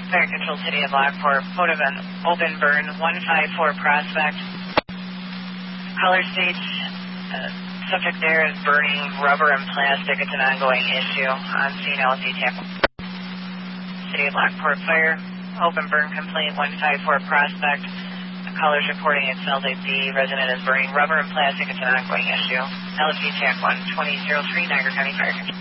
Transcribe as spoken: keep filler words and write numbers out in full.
Fire Control City of Lockport, photo of an open burn, one five four Prospect. Color stage, uh, subject there is burning rubber and plastic. It's an ongoing issue. On scene, L Z TAC. City of Lockport Fire, open burn complaint, one five four Prospect. The colors reporting it's L Z B. Resident is burning rubber and plastic. It's an ongoing issue. L Z TAC one twenty oh three, Niagara County Fire Control.